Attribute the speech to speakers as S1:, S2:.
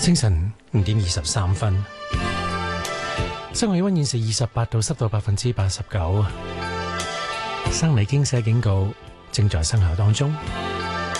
S1: 清晨5:23，室外氣溫現時28度，濕度89%。生理傾瀉警告正在生效當中。